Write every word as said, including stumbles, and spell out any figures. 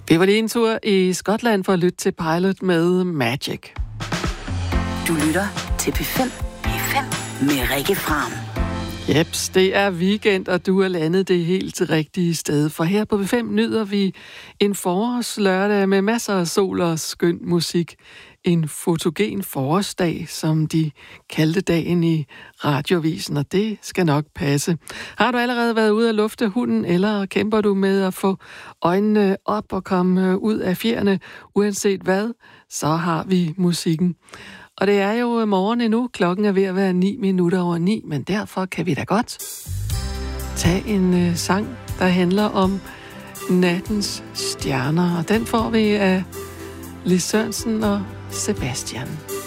Vi var lige en tur i Skotland for at lytte til Pilot med Magic. Du lytter til P fem. P fem med Rikke Fram. Jeps, det er weekend, og du er landet det helt rigtige sted. For her på P fem nyder vi en forårslørdag med masser af sol og skøn musik. En fotogen forårsdag, som de kaldte dagen i radiovisen, og det skal nok passe. Har du allerede været ude at lufte hunden, eller kæmper du med at få øjnene op og komme ud af fjerne, uanset hvad, så har vi musikken. Og det er jo morgen endnu. Klokken er ved at være ni minutter over ni, men derfor kan vi da godt tage en uh, sang, der handler om nattens stjerner. Og den får vi af Lis Sørensen og Sebastian.